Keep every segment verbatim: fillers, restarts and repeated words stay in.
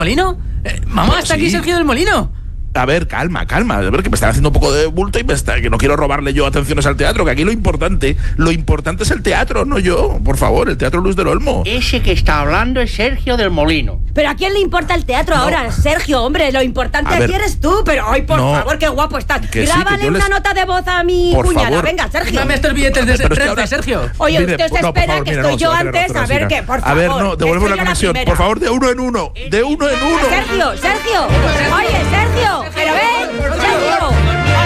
Molino? Eh, mamá, está sí. aquí Sergio del Molino. A ver, calma, calma. A ver, que me están haciendo un poco de bulto y me está, que no quiero robarle yo atenciones al teatro, que aquí lo importante, lo importante es el teatro, no yo. Por favor, el Teatro Luis del Olmo. Ese que está hablando es Sergio del Molino. ¿Pero a quién le importa el teatro No. ahora? Sergio, hombre, lo importante A ver. aquí eres tú. Pero, ay, por No. favor, qué guapo estás. Que sí, Grábale que yo una les- nota de voz a mi Por cuñada. favor. Venga, Sergio. Dame estos billetes de Pero es que Renfe, ahora- Sergio. Oye, Mire, usted se no, por espera favor, que mire, estoy no, yo sí, tiene antes. razón, A ver Alsina. qué, por favor. A ver, no, devuelvo Estoy la yo conexión. primera. Por favor, de uno en uno. De uno en uno. Sergio, Sergio. Oye, Sergio. Pero ven, Sergio.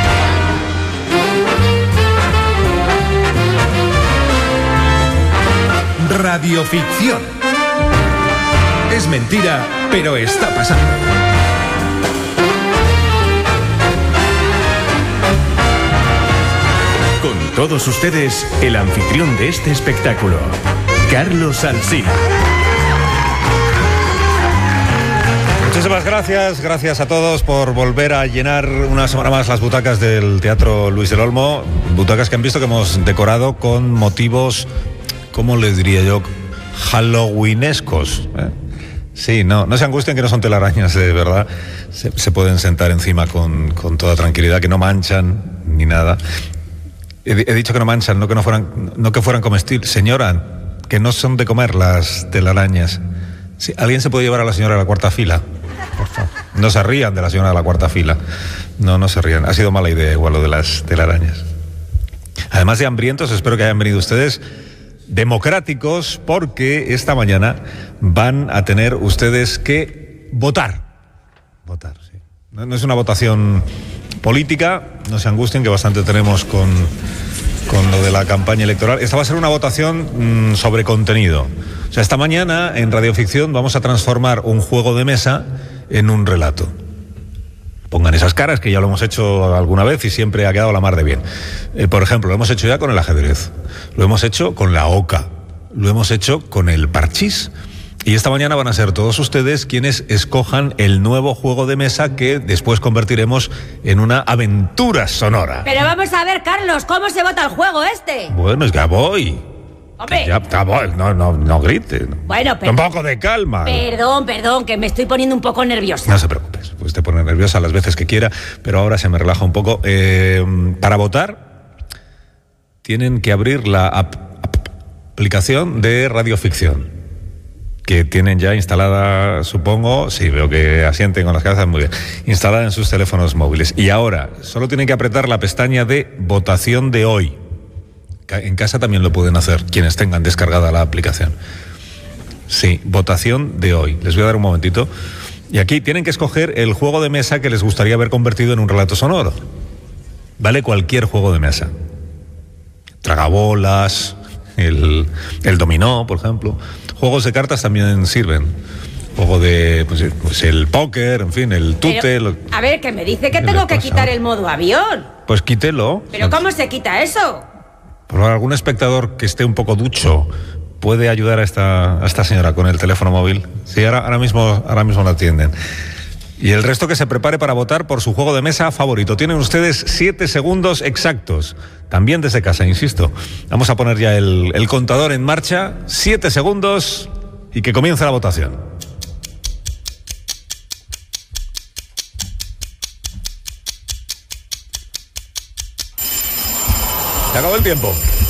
Radioficción. Es mentira, pero está pasando. Con todos ustedes, el anfitrión de este espectáculo, Carlos Alsina. Muchísimas gracias, gracias a todos por volver a llenar una semana más las butacas del Teatro Luis del Olmo, butacas que han visto que hemos decorado con motivos, ¿cómo les diría yo? Halloweenescos, ¿eh? Sí, no, no se angustien que no son telarañas, de verdad, se, se pueden sentar encima con, con toda tranquilidad, que no manchan ni nada. He, he dicho que no manchan, no que no fueran, no que fueran comestibles. Señora, que no son de comer las telarañas. Sí, ¿alguien se puede llevar a la señora a la cuarta fila? Por favor. No se rían de la señora de la cuarta fila. No, no se rían. Ha sido mala idea igual lo de las telarañas. Además de hambrientos, espero que hayan venido ustedes democráticos, porque esta mañana van a tener ustedes que votar. Votar, sí. No, no es una votación política, no se angustien, que bastante tenemos con, con lo de la campaña electoral. Esta va a ser una votación mmm, sobre contenido. O sea, esta mañana en Radioficción vamos a transformar un juego de mesa en un relato. Pongan esas caras, que ya lo hemos hecho alguna vez y siempre ha quedado la mar de bien. Eh, por ejemplo, lo hemos hecho ya con el ajedrez, lo hemos hecho con la oca, lo hemos hecho con el parchís. Y esta mañana van a ser todos ustedes quienes escojan el nuevo juego de mesa que después convertiremos en una aventura sonora. Pero vamos a ver, Carlos, ¿cómo se vota el juego este? Bueno, es que voy. Hombre. Ya, ya voy. No, no, no grite. Bueno, pero... Un poco de calma. Perdón, perdón, que me estoy poniendo un poco nerviosa. No se preocupes, pues te pone nerviosa las veces que quiera, pero ahora se me relaja un poco. Eh, para votar tienen que abrir la ap- ap- aplicación de Radioficción, que tienen ya instalada, supongo, sí, veo que asienten con las cabezas, muy bien, instalada en sus teléfonos móviles. Y ahora solo tienen que apretar la pestaña de votación de hoy. En casa también lo pueden hacer, quienes tengan descargada la aplicación. Sí, votación de hoy. Les voy a dar un momentito. Y aquí tienen que escoger el juego de mesa que les gustaría ver convertido en un relato sonoro. Vale cualquier juego de mesa. Tragabolas, el, el dominó, por ejemplo. Juegos de cartas también sirven. Juego de, pues, pues el póker, en fin, el tute. Pero, lo, a ver, que me dice que ¿qué tengo le que pasa? quitar el modo avión. Pues quítelo. ¿Pero cómo se quita eso? Por favor, algún espectador que esté un poco ducho puede ayudar a esta, a esta señora con el teléfono móvil. Sí, ahora, ahora mismo, ahora mismo la atienden. Y el resto que se prepare para votar por su juego de mesa favorito. Tienen ustedes siete segundos exactos. También desde casa, insisto. Vamos a poner ya el, el contador en marcha. Siete segundos y que comience la votación. Se acabó el tiempo.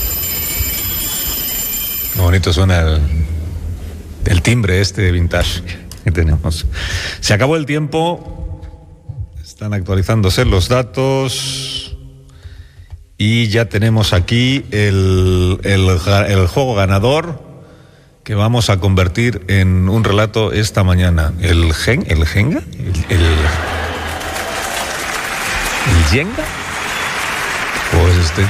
Qué bonito suena el, el timbre este vintage que tenemos. Se acabó el tiempo. Están actualizándose los datos. Y ya tenemos aquí el, el, el juego ganador que vamos a convertir en un relato esta mañana. ¿El gen, el Jenga? ¿El, el, el Jenga? ¿O es este?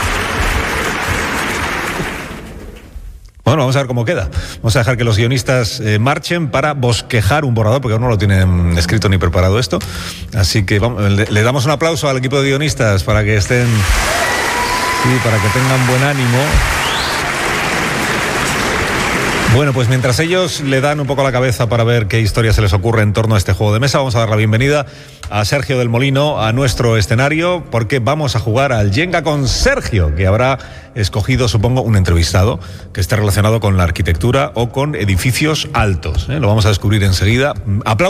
Bueno, vamos a ver cómo queda. Vamos a dejar que los guionistas eh, marchen para bosquejar un borrador, porque aún no lo tienen escrito ni preparado esto. Así que vamos, le, le damos un aplauso al equipo de guionistas para que estén, sí, para que tengan buen ánimo. Bueno, pues mientras ellos le dan un poco la cabeza para ver qué historia se les ocurre en torno a este juego de mesa, vamos a dar la bienvenida a Sergio del Molino a nuestro escenario, porque vamos a jugar al Jenga con Sergio, que habrá escogido, supongo, un entrevistado que esté relacionado con la arquitectura o con edificios altos, ¿eh? Lo vamos a descubrir enseguida. Aplausos.